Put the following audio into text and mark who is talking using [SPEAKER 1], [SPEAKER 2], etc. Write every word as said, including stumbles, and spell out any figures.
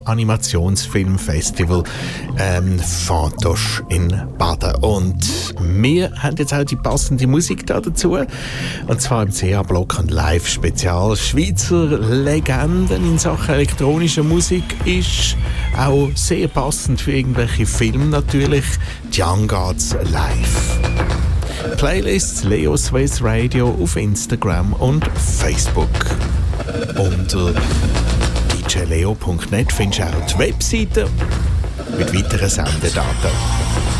[SPEAKER 1] Animationsfilmfestival ähm, Fantoche in Baden. Und wir haben jetzt auch die passende Musik da dazu. Und zwar im C A-Block ein Live-Spezial. Schweizer Legenden in Sachen elektronischer Musik ist auch sehr passend für irgendwelche Filme natürlich. Young Gods Live. Playlists Leo Swiss Radio auf Instagram und Facebook. Unter d j leo punkt net findest du auch die Webseite mit weiteren Sendedaten.